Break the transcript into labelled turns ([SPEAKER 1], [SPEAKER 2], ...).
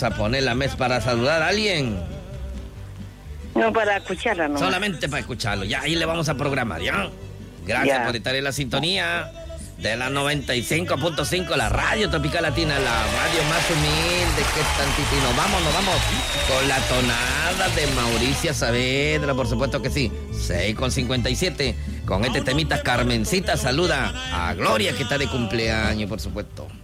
[SPEAKER 1] vamos a poner la mesa para saludar a alguien.
[SPEAKER 2] No, para escucharla, ¿no?
[SPEAKER 1] Solamente para escucharlo. Ya, ahí le vamos a programar, ¿ya? Gracias por estar en la sintonía de la 95.5, la Radio Tropical Latina, la radio más humilde que tantito. Y nos vamos con la tonada de Mauricia Saavedra, por supuesto que sí. 6:57. Con este temita, Carmencita saluda a Gloria, que está de cumpleaños, por supuesto.